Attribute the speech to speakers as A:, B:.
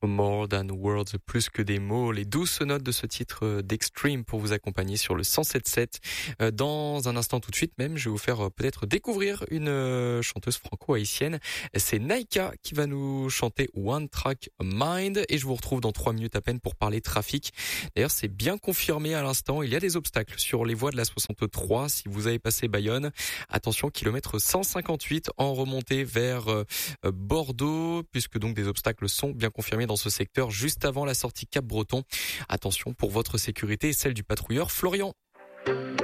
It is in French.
A: More Than Words, plus que des mots, les douces notes de ce titre d'Extreme pour vous accompagner sur le 107.7. Dans un instant tout de suite même, je vais vous faire peut-être découvrir une chanteuse franco-haïtienne. C'est Naika qui va nous chanter One Track Mind et je vous retrouve dans 3 minutes à peine pour parler trafic. D'ailleurs, c'est bien confirmé à l'instant, il y a des obstacles sur les voies de la 63 si vous avez passé Bayonne. Attention, kilomètre 158 en remontée vers Bordeaux, puisque donc des obstacles sont bien confirmés dans ce secteur juste avant la sortie Cap-Breton. Attention pour votre sécurité et celle du patrouilleur Florian.